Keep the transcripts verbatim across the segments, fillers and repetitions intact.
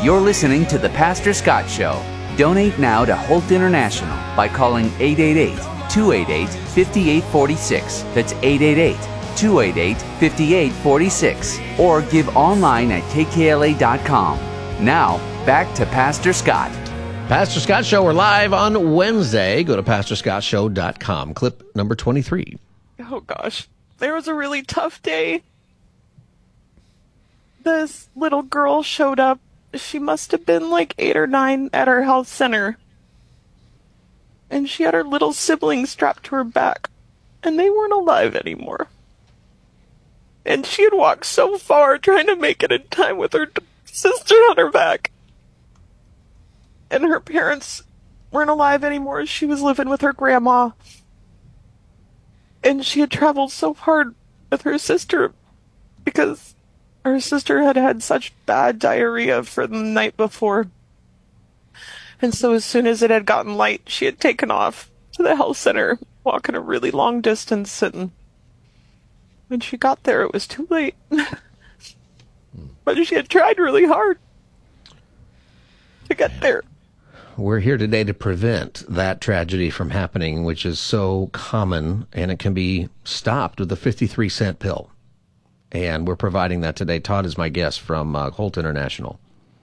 You're listening to The Pastor Scott Show. Donate now to Holt International by calling eight eight eight, two eight eight, five eight four six. That's eight eight eight, two eight eight, five eight four six. Or give online at K K L A dot com. Now, back to Pastor Scott. Pastor Scott Show, we're live on Wednesday. Go to pastor scott show dot com. Clip number twenty-three. Oh, gosh. There was a really tough day. This little girl showed up. She must have been like eight or nine at our health center. And she had her little sibling strapped to her back. And they weren't alive anymore. And she had walked so far trying to make it in time with her sister on her back. And her parents weren't alive anymore. She was living with her grandma. And she had traveled so hard with her sister because her sister had had such bad diarrhea for the night before. And so as soon as it had gotten light, she had taken off to the health center, walking a really long distance. And when she got there, it was too late. But she had tried really hard to get there. We're here today to prevent that tragedy from happening, which is so common, and it can be stopped with a fifty-three cent pill. And we're providing that today. Todd is my guest from uh, Holt International.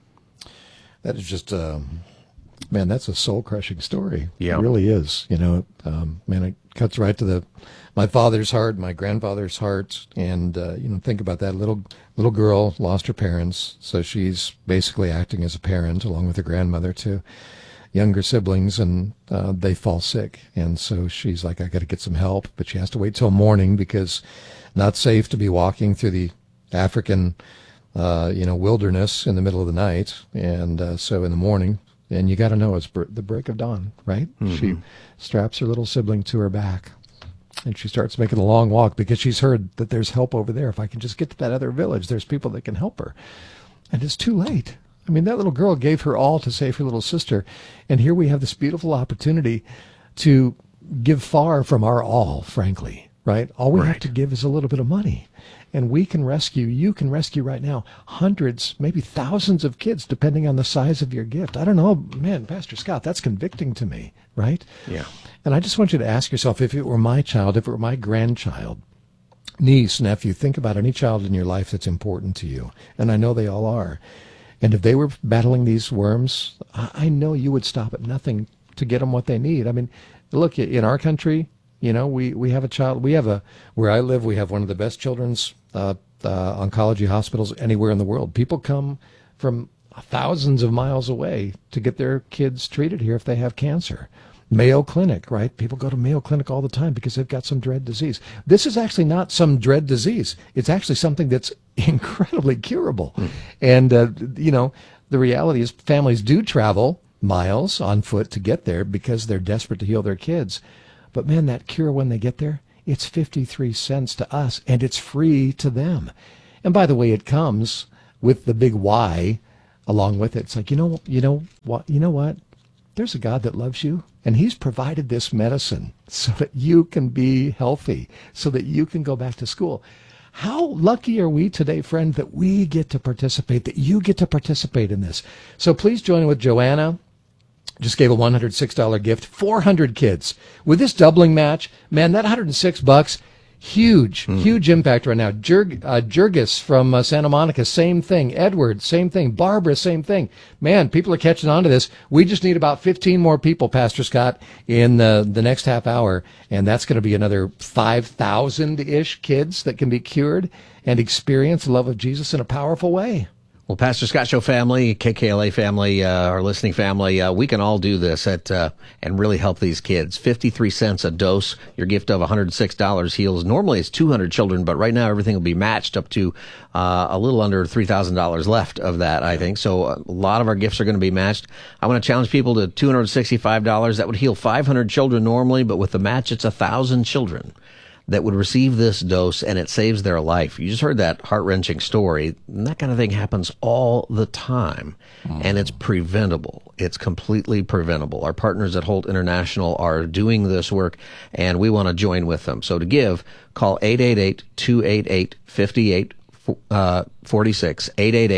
That is just, um, man, that's a soul-crushing story. Yeah. It really is. You know, um, man, it cuts right to the my father's heart, my grandfather's heart, and, uh, you know, think about that. Little little girl lost her parents, so she's basically acting as a parent along with her grandmother to younger siblings, and uh, they fall sick. And so she's like, I got to get some help, but she has to wait till morning because not safe to be walking through the African, uh, you know, wilderness in the middle of the night. And uh, so in the morning, and you got to know it's br- the break of dawn, right? Mm-hmm. She straps her little sibling to her back, and she starts making a long walk because she's heard that there's help over there. If I can just get to that other village, there's people that can help her. And it's too late. I mean, that little girl gave her all to save her little sister. And here we have this beautiful opportunity to give far from our all, frankly. Right? All we right. have to give is a little bit of money. And we can rescue, you can rescue right now, hundreds, maybe thousands of kids, depending on the size of your gift. I don't know, man, Pastor Scott, that's convicting to me, right? Yeah. And I just want you to ask yourself, if it were my child, if it were my grandchild, niece, nephew, think about any child in your life that's important to you. And I know they all are. And if they were battling these worms, I know you would stop at nothing to get them what they need. I mean, look, in our country, you know, we, we have a child, we have a, where I live, we have one of the best children's uh, uh, oncology hospitals anywhere in the world. People come from thousands of miles away to get their kids treated here if they have cancer. Mayo Clinic, right? People go to Mayo Clinic all the time because they've got some dread disease. This is actually not some dread disease. It's actually something that's incredibly curable. Mm. And, uh, you know, the reality is families do travel miles on foot to get there because they're desperate to heal their kids. But, man, that cure when they get there, it's fifty-three cents to us, and it's free to them. And, by the way, it comes with the big why along with it. It's like, you know, you know what, you know what? There's a God that loves you, and he's provided this medicine so that you can be healthy, so that you can go back to school. How lucky are we today, friend, that we get to participate, that you get to participate in this. So please join with Joanna. Just gave a one hundred six dollars gift, four hundred kids. With this doubling match, man, that one hundred six bucks, huge, mm. huge impact right now. Jurg, uh, Jurgis from uh, Santa Monica, same thing. Edward, same thing. Barbara, same thing. Man, people are catching on to this. We just need about fifteen more people, Pastor Scott, in uh, the next half hour, and that's going to be another five thousand-ish kids that can be cured and experience the love of Jesus in a powerful way. Well, Pastor Scott Show family, K K L A family, uh, our listening family, uh, we can all do this at, uh, and really help these kids. fifty-three cents a dose. Your gift of one hundred six dollars heals. Normally it's two hundred children, but right now everything will be matched up to uh, a little under three thousand dollars left of that, I think. So a lot of our gifts are going to be matched. I want to challenge people to two hundred sixty-five dollars. That would heal five hundred children normally, but with the match, it's one thousand children that would receive this dose, and it saves their life. You just heard that heart-wrenching story. And that kind of thing happens all the time, mm. and it's preventable. It's completely preventable. Our partners at Holt International are doing this work, and we want to join with them. So to give, call eight eight eight, two eight eight, five eight four six, eight eight eight,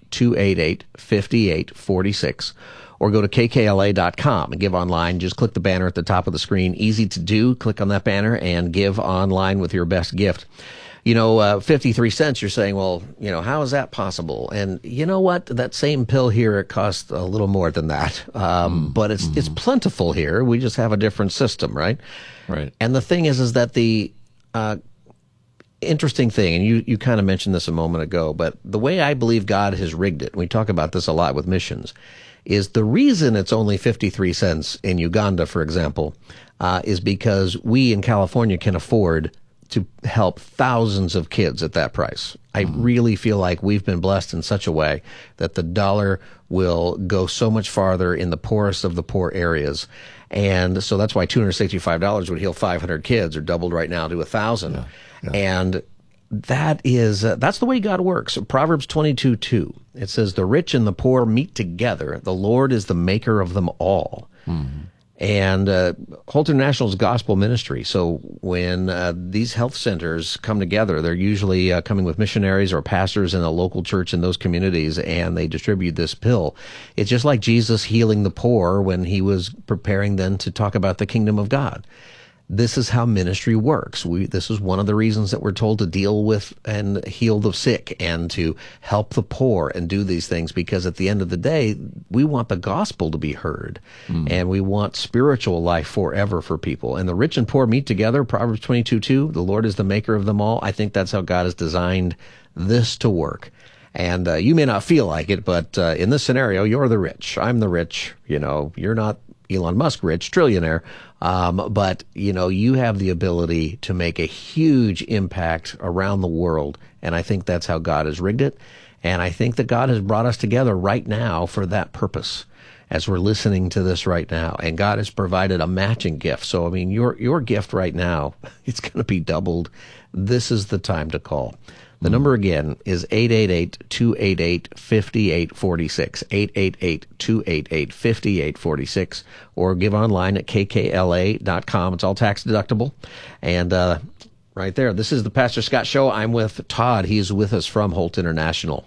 two eight eight, five eight four six. Or go to K K L A dot com and give online. Just click the banner at the top of the screen. Easy to do. Click on that banner and give online with your best gift. You know, uh, fifty-three cents, you're saying, well, you know, how is that possible? And you know what? That same pill here, it costs a little more than that. Um, mm, but it's mm-hmm. it's plentiful here. We just have a different system, right? Right. And the thing is, is that the uh, interesting thing, and you, you kind of mentioned this a moment ago, but the way I believe God has rigged it, and we talk about this a lot with missions, is the reason it's only fifty-three cents in Uganda, for example, uh, is because we in California can afford to help thousands of kids at that price. I mm. really feel like we've been blessed in such a way that the dollar will go so much farther in the poorest of the poor areas. And so that's why two hundred sixty-five dollars would heal five hundred kids, or doubled right now to one thousand. Yeah. Yeah. And that is, uh, that's the way God works. Proverbs twenty-two two, it says, the rich and the poor meet together. The Lord is the maker of them all. Mm-hmm. And uh, Holt International's gospel ministry. So when uh, these health centers come together, they're usually uh, coming with missionaries or pastors in a local church in those communities, and they distribute this pill. It's just like Jesus healing the poor when he was preparing them to talk about the kingdom of God. This is how ministry works. We, this is one of the reasons that we're told to deal with and heal the sick and to help the poor and do these things, because at the end of the day, we want the gospel to be heard, mm. and we want spiritual life forever for people. And the rich and poor meet together, Proverbs twenty-two two, the Lord is the maker of them all. I think that's how God has designed this to work. And uh, you may not feel like it, but uh, in this scenario, you're the rich. I'm the rich. You know, you're not Elon Musk rich, trillionaire. Um, but, you know, you have the ability to make a huge impact around the world. And I think that's how God has rigged it. And I think that God has brought us together right now for that purpose, as we're listening to this right now. And God has provided a matching gift. So, I mean, your, your gift right now, it's going to be doubled. This is the time to call. The number again is eight eight eight, two eight eight, five eight four six, eight eight eight, two eight eight, five eight four six, or give online at K K L A dot com. It's all tax deductible. And uh, right there, this is the Pastor Scott Show. I'm with Todd. He's with us from Holt International.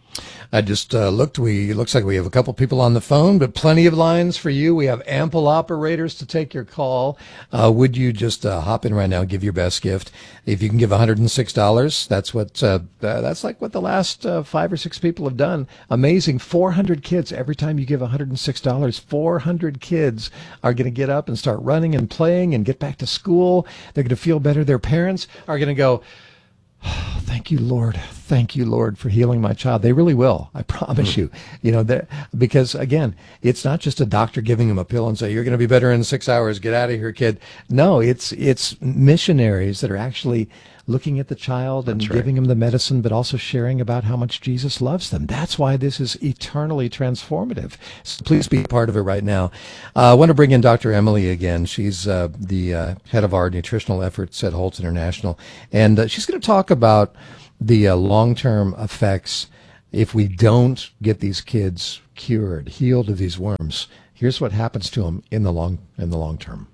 I just uh, looked. We looks like we have a couple people on the phone, but plenty of lines for you. We have ample operators to take your call. Uh, would you just uh, hop in right now and give your best gift? If you can give one hundred six dollars, that's what uh, that's like what the last uh, five or six people have done. Amazing. four hundred kids. Every time you give one hundred six dollars, four hundred kids are going to get up and start running and playing and get back to school. They're going to feel better. Their parents are going to go, oh, thank you, Lord. Thank you, Lord, for healing my child. They really will. I promise mm. you. You know, because again, it's not just a doctor giving them a pill and say, you're going to be better in six hours. Get out of here, kid. No, it's, it's missionaries that are actually looking at the child and That's giving right. them the medicine, but also sharing about how much Jesus loves them. That's why this is eternally transformative. So please be a part of it right now. Uh, I want to bring in Doctor Emily again. She's uh, the uh, head of our nutritional efforts at Holt International, and uh, she's going to talk about the uh, long-term effects if we don't get these kids cured, healed of these worms. Here's what happens to them in the long in the long term.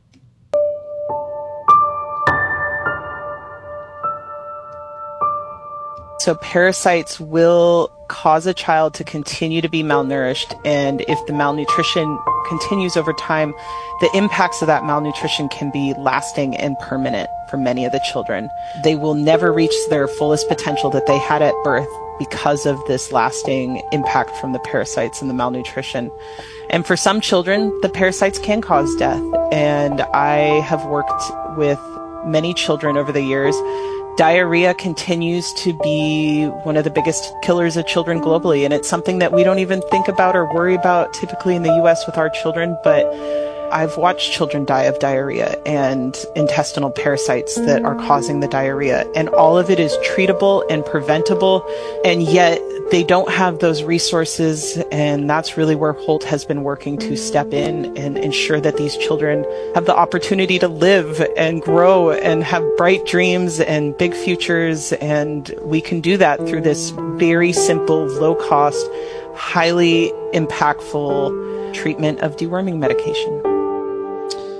So parasites will cause a child to continue to be malnourished, and if the malnutrition continues over time, the impacts of that malnutrition can be lasting and permanent for many of the children. They will never reach their fullest potential that they had at birth because of this lasting impact from the parasites and the malnutrition. And for some children, the parasites can cause death. And I have worked with many children over the years. Diarrhea continues to be one of the biggest killers of children globally, and it's something that we don't even think about or worry about typically in the U S with our children, but I've watched children die of diarrhea and intestinal parasites that are causing the diarrhea, and all of it is treatable and preventable, and yet they don't have those resources, and that's really where Holt has been working to step in and ensure that these children have the opportunity to live and grow and have bright dreams and big futures, and we can do that through this very simple, low-cost, highly impactful treatment of deworming medication.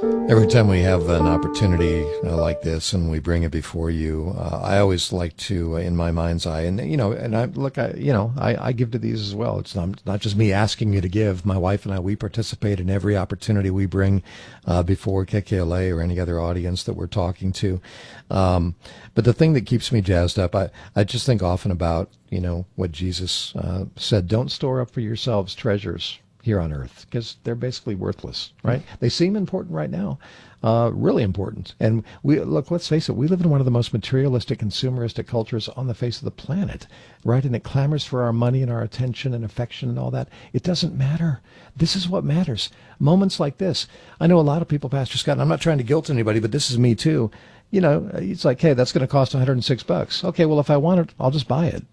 Every time we have an opportunity uh, like this and we bring it before you, uh, I always like to, uh, in my mind's eye, and you know, and I look, I, you know, I, I give to these as well. It's not not just me asking you to give. My wife and I, we participate in every opportunity we bring uh, before K K L A or any other audience that we're talking to. Um, but the thing that keeps me jazzed up, I, I just think often about, you know, what Jesus uh, said: "Don't store up for yourselves treasures here on earth," because they're basically worthless, right? Mm-hmm. They seem important right now, uh, really important. And we look, let's face it, we live in one of the most materialistic, consumeristic cultures on the face of the planet, right? And it clamors for our money and our attention and affection and all that. It doesn't matter. This is what matters. Moments like this. I know a lot of people, Pastor Scott, and I'm not trying to guilt anybody, but this is me too. You know, it's like, hey, that's going to cost one hundred six bucks. Okay, well, if I want it, I'll just buy it.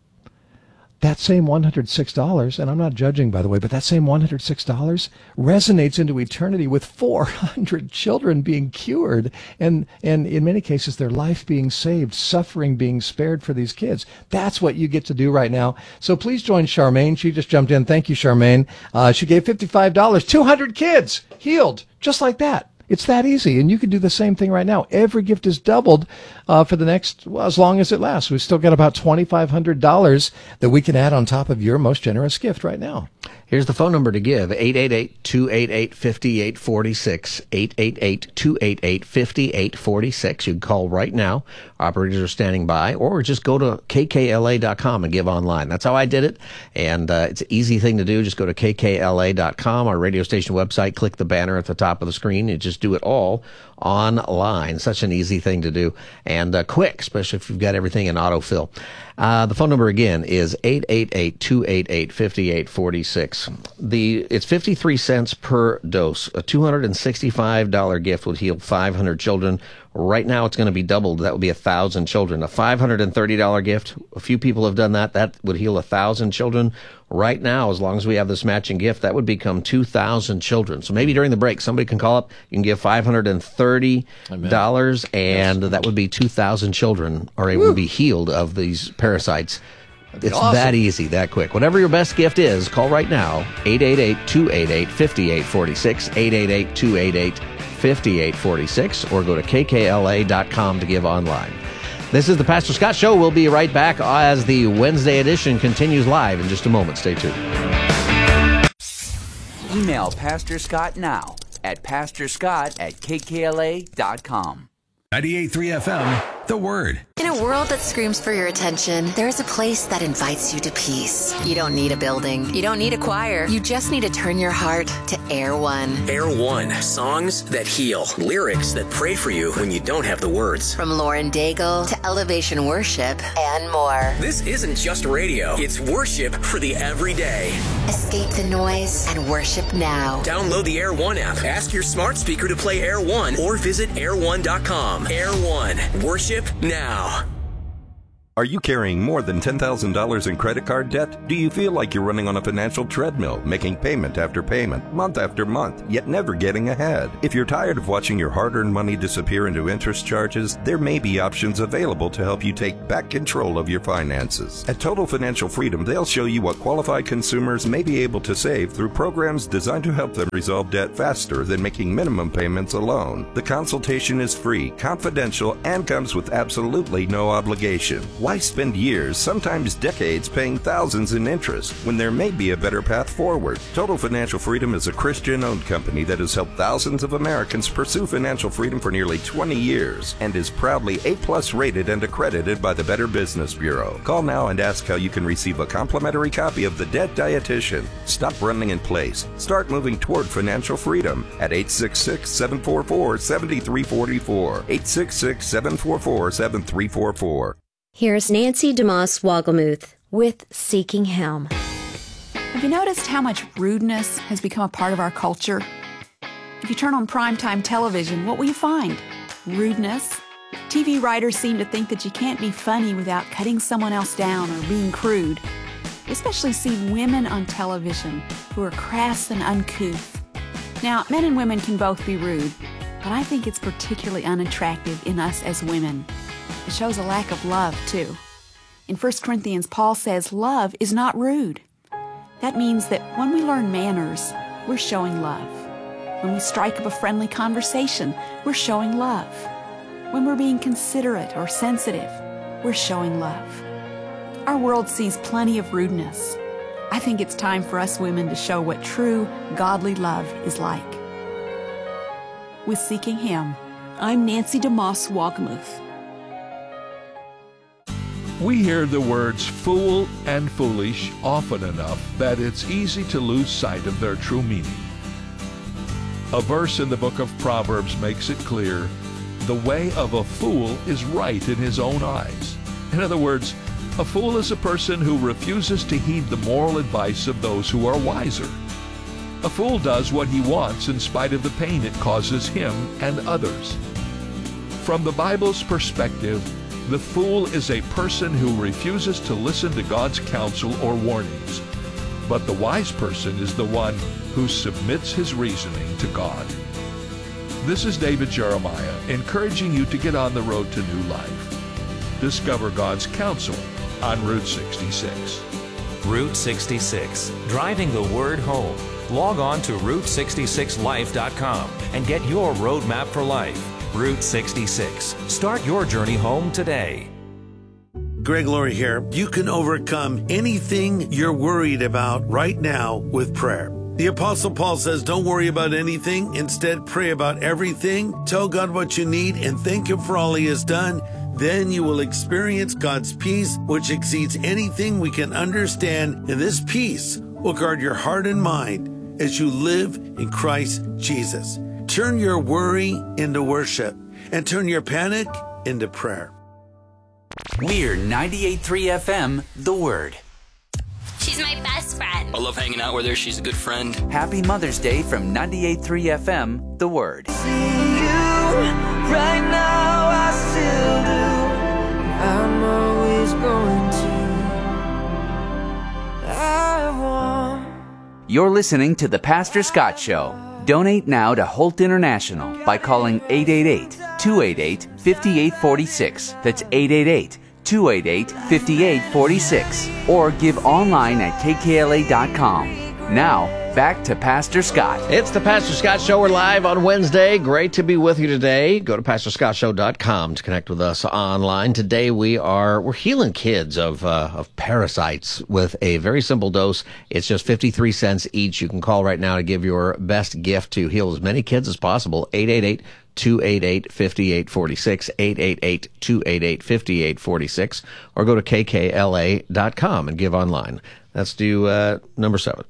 That same one hundred six dollars, and I'm not judging, by the way, but that same one hundred six dollars resonates into eternity with four hundred children being cured and, and in many cases, their life being saved, suffering being spared for these kids. That's what you get to do right now. So please join Charmaine. She just jumped in. Thank you, Charmaine. Uh, she gave fifty-five dollars. two hundred kids healed just like that. It's that easy, and you can do the same thing right now. Every gift is doubled uh, for the next, well, as long as it lasts. We've still got about twenty-five hundred dollars that we can add on top of your most generous gift right now. Here's the phone number to give, eight eight eight, two eight eight, five eight four six, eight eight eight, two eight eight, five eight four six. You can call right now. Operators are standing by, or just go to K K L A dot com and give online. That's how I did it, and uh, it's an easy thing to do. Just go to K K L A dot com, our radio station website, click the banner at the top of the screen, and just do it all online. Such an easy thing to do, and uh, quick, especially if you've got everything in autofill. Uh, the phone number again is eight eight eight, two eight eight, five eight four six. The, it's fifty-three cents per dose. A two hundred sixty-five dollars gift would heal five hundred children. Right now it's going to be doubled. That would be one thousand children. A five hundred thirty dollars gift, a few people have done that. That would heal one thousand children. Right now, as long as we have this matching gift, that would become two thousand children. So maybe during the break, somebody can call up. You can give five hundred thirty dollars, Amen. and yes. that would be two thousand children are able Woo. to be healed of these parasites. It's awesome. That easy, that quick. Whatever your best gift is, call right now, eight eight eight, two eight eight, five eight four six, eight eight eight, two eight eight, five eight four six, or go to K K L A dot com to give online. This is the Pastor Scott Show. We'll be right back as the Wednesday edition continues live in just a moment. Stay tuned. Email Pastor Scott now at pastor scott at K K L A dot com. ninety-eight point three F M, The Word. In a world that screams for your attention, there is a place that invites you to peace. You don't need a building. You don't need a choir. You just need to turn your heart to Air One. Air One. Songs that heal. Lyrics that pray for you when you don't have the words. From Lauren Daigle to Elevation Worship and more. This isn't just radio. It's worship for the everyday. Escape the noise and worship now. Download the Air One app. Ask your smart speaker to play Air One or visit air one dot com. Air One. Worship now. Are you carrying more than ten thousand dollars in credit card debt? Do you feel like you're running on a financial treadmill, making payment after payment, month after month, yet never getting ahead? If you're tired of watching your hard-earned money disappear into interest charges, there may be options available to help you take back control of your finances. At Total Financial Freedom, they'll show you what qualified consumers may be able to save through programs designed to help them resolve debt faster than making minimum payments alone. The consultation is free, confidential, and comes with absolutely no obligation. Why spend years, sometimes decades, paying thousands in interest when there may be a better path forward? Total Financial Freedom is a Christian-owned company that has helped thousands of Americans pursue financial freedom for nearly twenty years and is proudly A-plus rated and accredited by the Better Business Bureau. Call now and ask how you can receive a complimentary copy of The Debt Dietitian. Stop running in place. Start moving toward financial freedom at eight six six, seven four four, seven three four four, eight six six, seven four four, seven three four four. Here's Nancy DeMoss Wogelmuth with Seeking Him. Have you noticed how much rudeness has become a part of our culture? If you turn on primetime television, what will you find? Rudeness. T V writers seem to think that you can't be funny without cutting someone else down or being crude. We especially see women on television who are crass and uncouth. Now, men and women can both be rude, but I think it's particularly unattractive in us as women. It shows a lack of love, too. In First Corinthians, Paul says love is not rude. That means that when we learn manners, we're showing love. When we strike up a friendly conversation, we're showing love. When we're being considerate or sensitive, we're showing love. Our world sees plenty of rudeness. I think it's time for us women to show what true, godly love is like. With Seeking Him, I'm Nancy DeMoss Wagamuth. We hear the words fool and foolish often enough that it's easy to lose sight of their true meaning. A verse in the book of Proverbs makes it clear, the way of a fool is right in his own eyes. In other words, a fool is a person who refuses to heed the moral advice of those who are wiser. A fool does what he wants in spite of the pain it causes him and others. From the Bible's perspective, the fool is a person who refuses to listen to God's counsel or warnings. But the wise person is the one who submits his reasoning to God. This is David Jeremiah, encouraging you to get on the road to new life. Discover God's counsel on Route sixty-six. Route sixty-six, driving the word home. Log on to route sixty-six life dot com and get your roadmap for life. Route sixty-six. Start your journey home today. Greg Laurie here. You can overcome anything you're worried about right now with prayer. The Apostle Paul says, don't worry about anything. Instead, pray about everything. Tell God what you need and thank Him for all He has done. Then you will experience God's peace, which exceeds anything we can understand. And this peace will guard your heart and mind as you live in Christ Jesus. Turn your worry into worship and turn your panic into prayer. We're ninety-eight point three F M, The Word. She's my best friend. I love hanging out with her. She's a good friend. Happy Mother's Day from ninety-eight point three F M, The Word. See you right now, I still do. I'm always going to. I want. You're listening to The Pastor Scott Show. Donate now to Holt International by calling eight eight eight, two eight eight, five eight four six. That's eight eight eight, two eight eight, five eight four six. Or give online at K K L A dot com. Now, back to Pastor Scott. It's the Pastor Scott Show. We're live on Wednesday. Great to be with you today. Go to pastor scott show dot com to connect with us online. Today we are we're healing kids of uh, of parasites with a very simple dose. It's just fifty-three cents each. You can call right now to give your best gift to heal as many kids as possible. eight eight eight, two eight eight, five eight four six, eight eight eight, two eight eight, five eight four six, or go to K K L A dot com and give online. Let's do uh, number seven.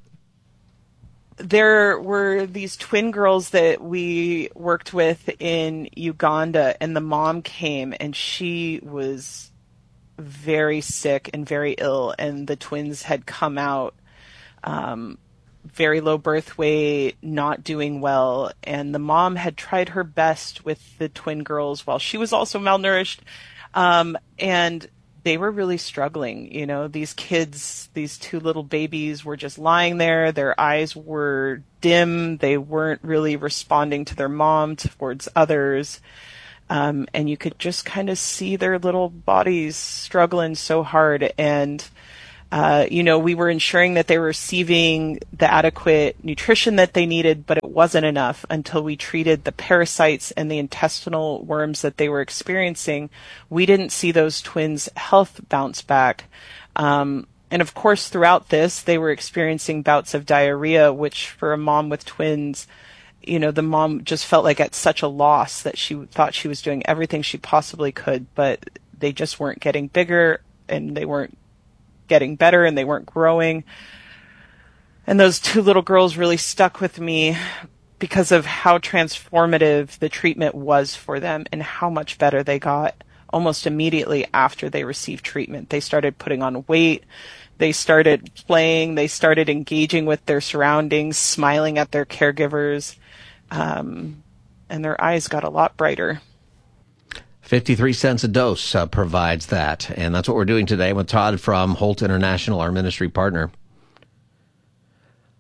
There were these twin girls that we worked with in Uganda, and the mom came, and she was very sick and very ill, and the twins had come out um, very low birth weight, not doing well, and the mom had tried her best with the twin girls while she was also malnourished, um, and they were really struggling. You know, these kids, these two little babies were just lying there. Their eyes were dim. They weren't really responding to their mom, towards others. Um, and you could just kind of see their little bodies struggling so hard. And, uh, you know, we were ensuring that they were receiving the adequate nutrition that they needed, but it wasn't enough until we treated the parasites and the intestinal worms that they were experiencing. We didn't see those twins' health bounce back. Um, and of course, throughout this, they were experiencing bouts of diarrhea, which for a mom with twins, you know, the mom just felt like at such a loss that she thought she was doing everything she possibly could, but they just weren't getting bigger and they weren't getting better and they weren't growing. And those two little girls really stuck with me because of how transformative the treatment was for them and how much better they got almost immediately after they received treatment. They started putting on weight. They started playing. They started engaging with their surroundings, smiling at their caregivers. Um, and their eyes got a lot brighter. fifty-three cents a dose uh, provides that. And that's what we're doing today with Todd from Holt International, our ministry partner.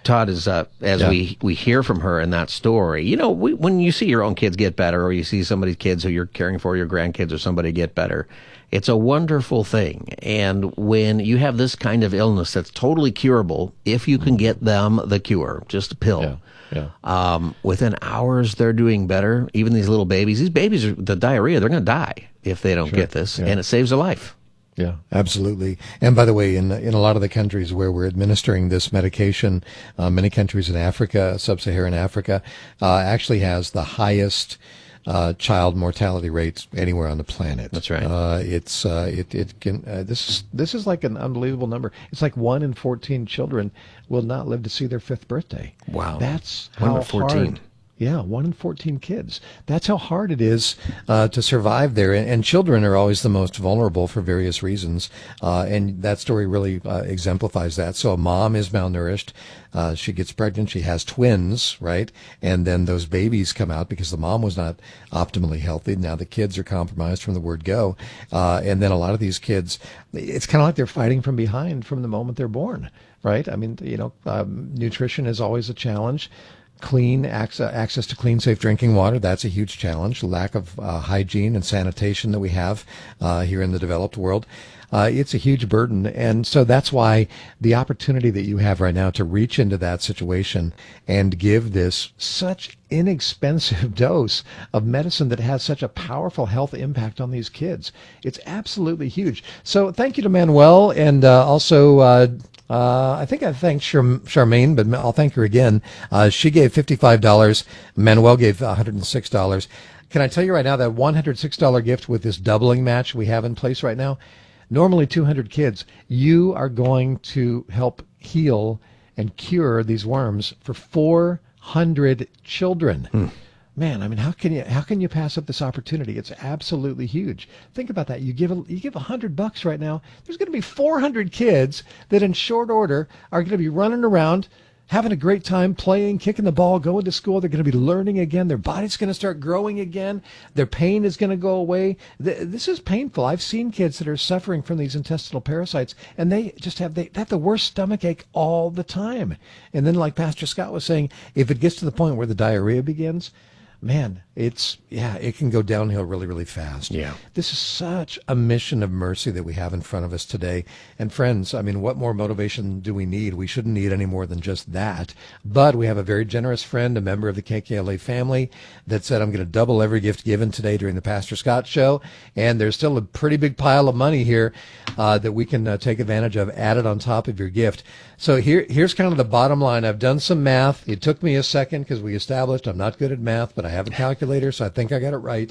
Todd, is uh, as Yeah. we, we hear from her in that story, you know, we, when you see your own kids get better, or you see somebody's kids who you're caring for, your grandkids or somebody get better, it's a wonderful thing. And when you have this kind of illness that's totally curable, if you can get them the cure, just a pill, Yeah. Yeah. Um, within hours they're doing better. Even these little babies, these babies are the diarrhea, they're going to die if they don't Sure. get this, Yeah. and it saves a life. Yeah, absolutely. And by the way, in in a lot of the countries where we're administering this medication, uh, many countries in Africa, sub-Saharan Africa, uh, actually has the highest uh, child mortality rates anywhere on the planet. That's right. Uh, it's uh, it it can uh, this is this is like an unbelievable number. It's like one in fourteen children will not live to see their fifth birthday. Wow, that's one how in fourteen. hard. Yeah, one in fourteen kids. That's how hard it is uh, to survive there. And, and children are always the most vulnerable for various reasons. Uh, and that story really uh, exemplifies that. So a mom is malnourished. Uh, she gets pregnant. She has twins, right? And then those babies come out because the mom was not optimally healthy. Now the kids are compromised from the word go. Uh, and then a lot of these kids, it's kind of like they're fighting from behind from the moment they're born, right? I mean, you know, um, nutrition is always a challenge. Clean access, access to clean, safe drinking water, that's a huge challenge. Lack of uh, hygiene and sanitation that we have uh, here in the developed world. Uh, it's a huge burden. And so that's why the opportunity that you have right now to reach into that situation and give this such inexpensive dose of medicine that has such a powerful health impact on these kids. It's absolutely huge. So thank you to Manuel, and uh, also uh, Uh, I think I thanked Char- Charmaine, but I'll thank her again. Uh, she gave fifty-five dollars. Manuel gave one hundred six dollars. Can I tell you right now that one hundred six dollars gift with this doubling match we have in place right now, normally two hundred kids, you are going to help heal and cure these worms for four hundred children. Hmm. Man, I mean, how can you how can you pass up this opportunity? It's absolutely huge. Think about that. You give a, you give a hundred bucks right now. There's going to be four hundred kids that, in short order, are going to be running around, having a great time, playing, kicking the ball, going to school. They're going to be learning again. Their body's going to start growing again. Their pain is going to go away. This is painful. I've seen kids that are suffering from these intestinal parasites, and they just have they, they have the worst stomach ache all the time. And then, like Pastor Scott was saying, if it gets to the point where the diarrhea begins, man, it's, yeah, it can go downhill really, really fast. Yeah. This is such a mission of mercy that we have in front of us today. And friends, I mean, what more motivation do we need? We shouldn't need any more than just that. But we have a very generous friend, a member of the K K L A family, that said, I'm going to double every gift given today during the Pastor Scott Show. And there's still a pretty big pile of money here uh, that we can uh, take advantage of, added on top of your gift. So here, here's kind of the bottom line. I've done some math. It took me a second because we established I'm not good at math, but I have a calculator, so I think I got it right.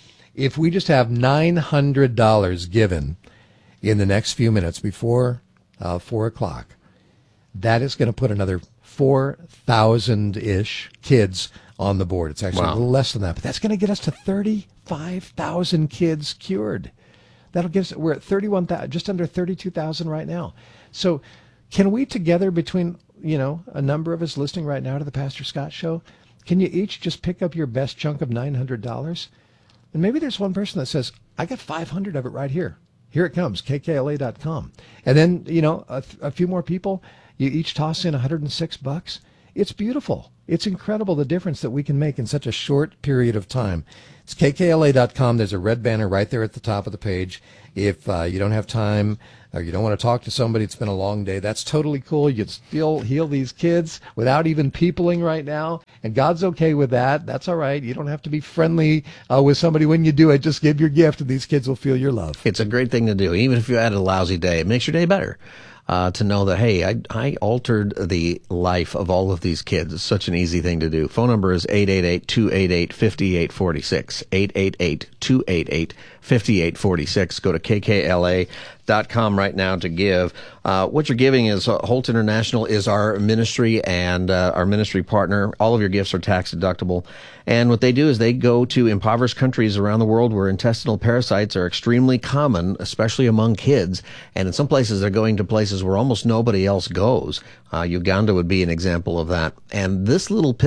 If we just have nine hundred dollars given in the next few minutes before uh, four o'clock, that is going to put another four thousand-ish kids on the board. It's actually Wow. a little less than that, but that's going to get us to thirty-five thousand kids cured. That'll get us, we're at thirty-one thousand, just under thirty-two thousand right now. So can we together, between, you know, a number of us listening right now to the Pastor Scott Show, can you each just pick up your best chunk of nine hundred dollars? And maybe there's one person that says, I got five hundred of it right here. Here it comes, K K L A dot com. And then, you know, a, a few more people, you each toss in one hundred six bucks. It's beautiful. It's incredible the difference that we can make in such a short period of time. It's K K L A dot com. There's a red banner right there at the top of the page. If uh, you don't have time or you don't want to talk to somebody, it's been a long day, that's totally cool. You can still heal these kids without even peopling right now, and God's okay with that. That's all right. You don't have to be friendly uh, with somebody when you do it. Just give your gift, and these kids will feel your love. It's a great thing to do. Even if you had a lousy day, it makes your day better. Uh, to know that, hey, I, I altered the life of all of these kids. It's such an easy thing to do. Phone number is eight eight eight, two eight eight, five eight four six, eight eight eight, two eight eight, five eight four six. Go to K K L A dot com right now to give. Uh, what you're giving is uh, Holt International is our ministry and uh, our ministry partner. All of your gifts are tax deductible. And what they do is they go to impoverished countries around the world where intestinal parasites are extremely common, especially among kids. And in some places, they're going to places where almost nobody else goes. Uh, Uganda would be an example of that. And this little pill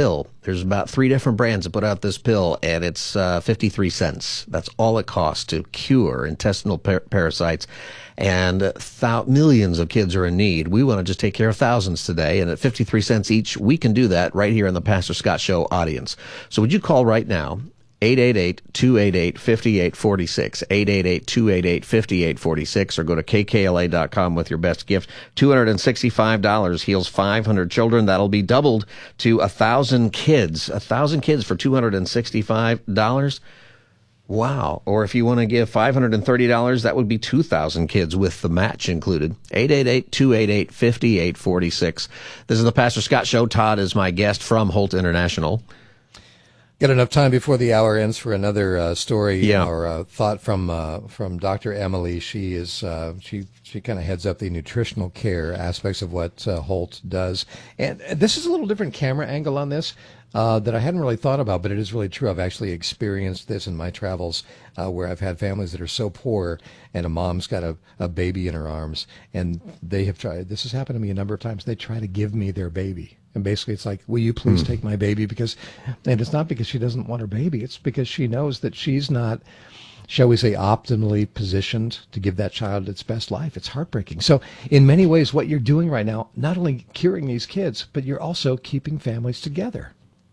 There's about three different brands that put out this pill, and it's uh, fifty-three cents. That's all it costs to cure intestinal par- parasites. And th- millions of kids are in need. We want to just take care of thousands today. And at fifty-three cents each, we can do that right here in the Pastor Scott Show audience. So would you call right now? eight eight eight, two eight eight, five eight four six, eight eight eight, two eight eight, five eight four six, or go to K K L A dot com with your best gift. two hundred sixty-five dollars heals five hundred children. That'll be doubled to one thousand kids. one thousand kids for two hundred sixty-five dollars. Wow. Or if you want to give five hundred thirty dollars, that would be two thousand kids with the match included. eight eight eight, two eight eight, five eight four six. This is the Pastor Scott Show. Todd is my guest from Holt International. Got enough time before the hour ends for another uh, story yeah. or uh, thought from uh, from Doctor Emily. She is uh, she she kind of heads up the nutritional care aspects of what uh, Holt does, and this is a little different camera angle on this uh, that I hadn't really thought about, but it is really true. I've actually experienced this in my travels uh, where I've had families that are so poor, and a mom's got a, a baby in her arms, and they have tried. This has happened to me a number of times. They try to give me their baby. And basically it's like, will you please take my baby? Because, and it's not because she doesn't want her baby. It's because she knows that she's not, shall we say, optimally positioned to give that child its best life. It's heartbreaking. So in many ways, what you're doing right now, not only curing these kids, but you're also keeping families together.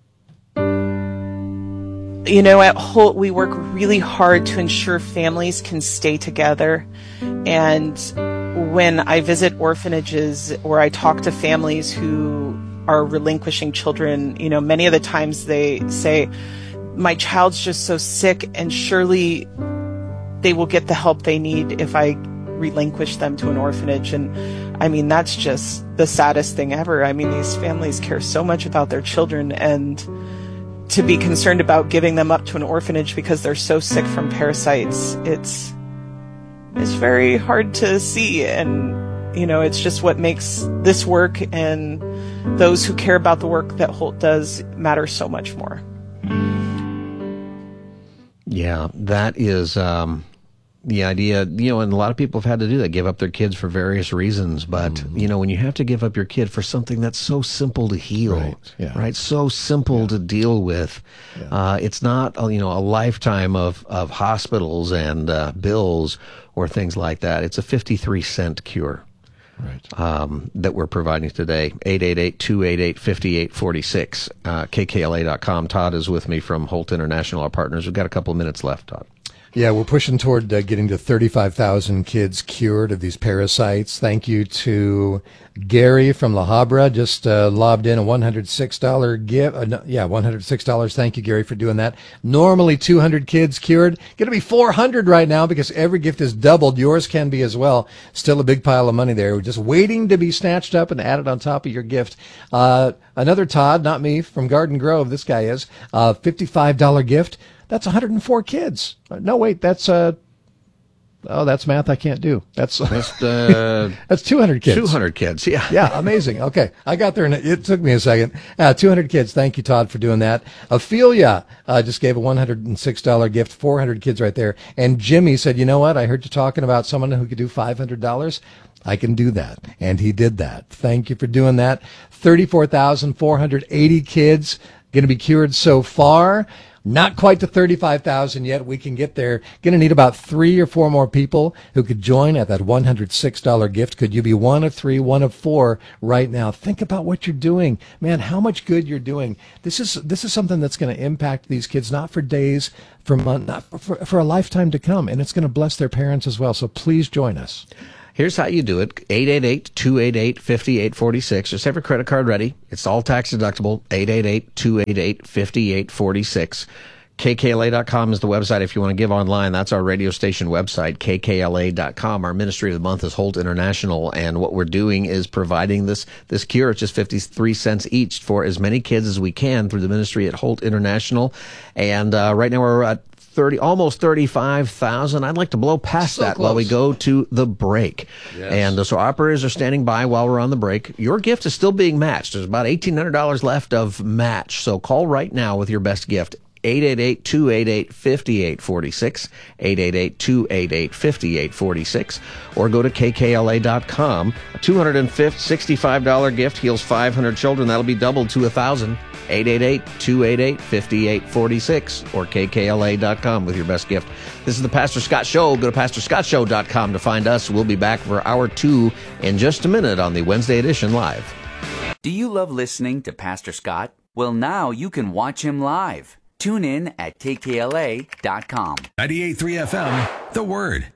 You know, at Holt, we work really hard to ensure families can stay together. And when I visit orphanages or I talk to families who are relinquishing children, you know, many of the times they say, my child's just so sick, and surely they will get the help they need if I relinquish them to an orphanage. And I mean, that's just the saddest thing ever. I mean, these families care so much about their children, and to be concerned about giving them up to an orphanage because they're so sick from parasites, it's it's very hard to see. And you know, it's just what makes this work and those who care about the work that Holt does matter so much more. Yeah, that is um, the idea, you know, and a lot of people have had to do that, give up their kids for various reasons. But, mm. you know, when you have to give up your kid for something that's so simple to heal, right, yeah. right? So simple yeah. to deal with. Yeah. Uh, it's not, you know, a lifetime of, of hospitals and uh, bills or things like that. It's a fifty-three cent cure. Right. Um, that we're providing today. eight eight eight, two eight eight, five eight four six, uh, K K L A dot com. Todd is with me from Holt International, our partners. We've got a couple of minutes left, Todd. Yeah, we're pushing toward uh, getting to thirty-five thousand kids cured of these parasites. Thank you to Gary from La Habra, just uh, lobbed in a one hundred six dollars gift. Uh, no, yeah, one hundred six dollars. Thank you, Gary, for doing that. Normally two hundred kids cured. Going to be four hundred right now because every gift is doubled. Yours can be as well. Still a big pile of money there. We're just waiting to be snatched up and added on top of your gift. Uh, another Todd, not me, from Garden Grove. This guy is. Uh, fifty-five dollars gift. That's one hundred four kids. No, wait, that's uh, oh, that's math I can't do. That's that's, uh, that's two hundred kids. two hundred kids, yeah, yeah, amazing. Okay, I got there, and it, it took me a second. Uh, two hundred kids. Thank you, Todd, for doing that. Ophelia uh, just gave a one hundred six dollars gift. four hundred kids right there. And Jimmy said, "You know what? I heard you talking about someone who could do five hundred dollars. I can do that," and he did that. Thank you for doing that. thirty-four thousand four hundred eighty kids going to be cured so far. Not quite to thirty-five thousand yet. We can get there. Going to need about three or four more people who could join at that one hundred six dollars gift. Could you be one of three, one of four right now? Think about what you're doing. Man, how much good you're doing. This is this is something that's going to impact these kids, not for days, for months, not for, for a lifetime to come. And it's going to bless their parents as well. So please join us. Here's how you do it. eight eight eight, two eight eight, five eight four six. Just have your credit card ready. It's all tax deductible. eight eight eight, two eight eight, five eight four six. K K L A dot com is the website if you want to give online. That's our radio station website, K K L A dot com. Our ministry of the month is Holt International, and what we're doing is providing this this cure. It's just fifty-three cents each for as many kids as we can through the ministry at Holt International. And uh, right now we're at thirty, almost thirty-five thousand. I'd like to blow past so that close. While we go to the break. Yes. And uh, so operators are standing by while we're on the break. Your gift is still being matched. There's about eighteen hundred dollars left of match. So call right now with your best gift. eight eight eight, two eight eight, five eight four six, eight eight eight, two eight eight, five eight four six, or go to K K L A dot com. A two hundred sixty-five dollars gift heals five hundred children. That'll be doubled to one thousand. eight eight eight, two eight eight, five eight four six or K K L A dot com with your best gift. This is the Pastor Scott Show. Go to Pastor Scott Show dot com to find us. We'll be back for hour two in just a minute on the Wednesday edition live. Do you love listening to Pastor Scott? Well, now you can watch him live. Tune in at K K L A dot com. ninety-eight point three F M, The Word.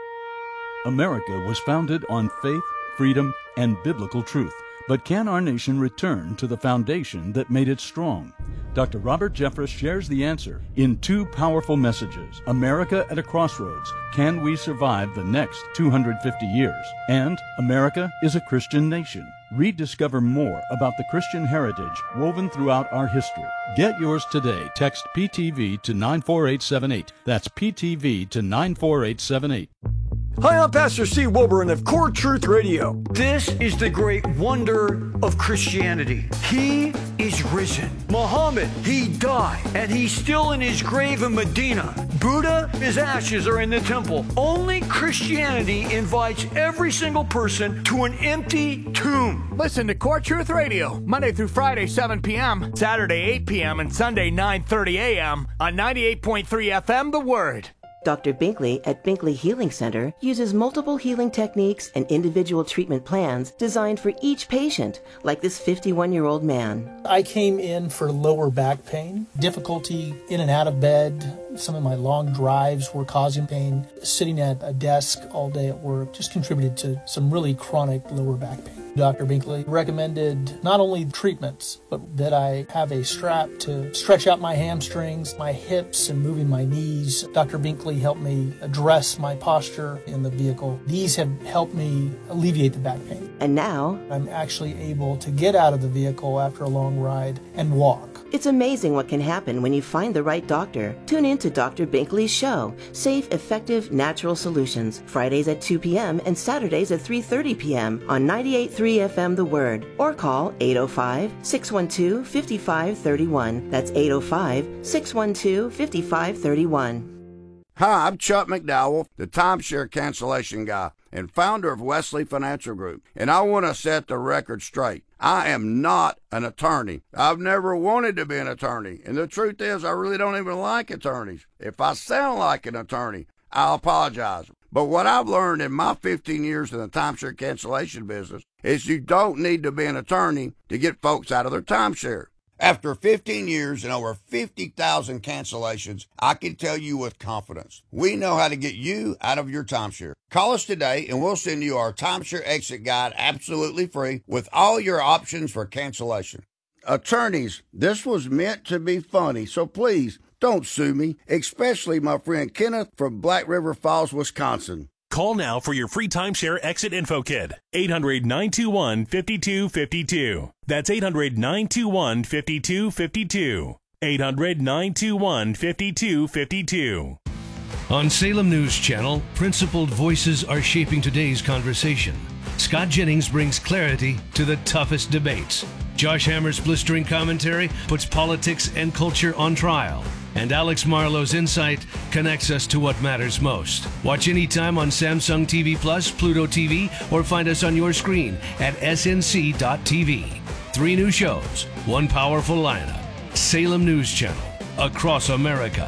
America was founded on faith, freedom, and biblical truth. But can our nation return to the foundation that made it strong? Doctor Robert Jeffress shares the answer in two powerful messages. America at a Crossroads. Can we survive the next two hundred fifty years? And America is a Christian nation. Rediscover more about the Christian heritage woven throughout our history. Get yours today. Text P T V to nine four eight seven eight. That's P T V to nine four eight seven eight. Hi, I'm Pastor Steve Wilburn of Core Truth Radio. This is the great wonder of Christianity. He is risen. Muhammad, he died, and he's still in his grave in Medina. Buddha, his ashes are in the temple. Only Christianity invites every single person to an empty tomb. Listen to Core Truth Radio, Monday through Friday, seven p.m., Saturday, eight p.m., and Sunday, nine thirty a.m. on ninety-eight point three F M, The Word. Doctor Binkley at Binkley Healing Center uses multiple healing techniques and individual treatment plans designed for each patient, like this fifty-one-year-old man. I came in for lower back pain, difficulty in and out of bed. Some of my long drives were causing pain. Sitting at a desk all day at work just contributed to some really chronic lower back pain. Doctor Binkley recommended not only treatments, but that I have a strap to stretch out my hamstrings, my hips, and moving my knees. Doctor Binkley helped me address my posture in the vehicle. These have helped me alleviate the back pain. And now, I'm actually able to get out of the vehicle after a long ride and walk. It's amazing what can happen when you find the right doctor. Tune in to Doctor Binkley's show, Safe, Effective, Natural Solutions, Fridays at two p.m. and Saturdays at three thirty p.m. on ninety-eight point three F M The Word, or call eight oh five, six one two, five five three one. That's eight oh five, six one two, five five three one. Hi, I'm Chuck McDowell, the timeshare cancellation guy and founder of Wesley Financial Group, and I want to set the record straight. I am not an attorney. I've never wanted to be an attorney, and the truth is I really don't even like attorneys. If I sound like an attorney, I'll apologize. But what I've learned in my fifteen years in the timeshare cancellation business is you don't need to be an attorney to get folks out of their timeshare. After fifteen years and over fifty thousand cancellations, I can tell you with confidence, we know how to get you out of your timeshare. Call us today and we'll send you our timeshare exit guide absolutely free with all your options for cancellation. Attorneys, this was meant to be funny, so please don't sue me, especially my friend Kenneth from Black River Falls, Wisconsin. Call now for your free timeshare exit info kit. eight hundred, nine two one, five two five two. That's eight hundred, nine two one, five two five two. eight hundred, nine two one, five two five two. On Salem News Channel, principled voices are shaping today's conversation. Scott Jennings brings clarity to the toughest debates. Josh Hammer's blistering commentary puts politics and culture on trial. And Alex Marlowe's insight connects us to what matters most. Watch anytime on Samsung T V Plus, Pluto T V, or find us on your screen at S N C dot T V. Three new shows, one powerful lineup. Salem News Channel, across America.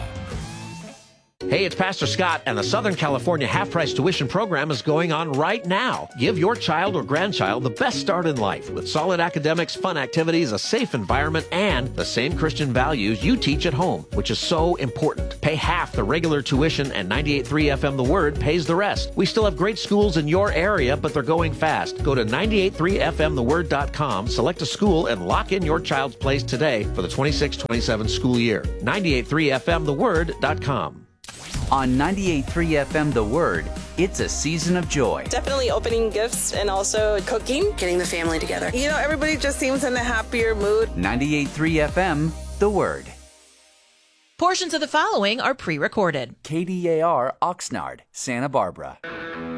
Hey, it's Pastor Scott, and the Southern California half-price tuition program is going on right now. Give your child or grandchild the best start in life with solid academics, fun activities, a safe environment, and the same Christian values you teach at home, which is so important. Pay half the regular tuition, and ninety-eight point three F M The Word pays the rest. We still have great schools in your area, but they're going fast. Go to ninety-eight point three F M the word dot com, select a school, and lock in your child's place today for the twenty-six twenty-seven school year. ninety-eight point three F M the word dot com. On ninety-eight point three F M The Word, it's a season of joy. Definitely opening gifts and also cooking. Getting the family together. You know, everybody just seems in a happier mood. ninety-eight point three F M The Word. Portions of the following are pre-recorded. K D A R Oxnard, Santa Barbara.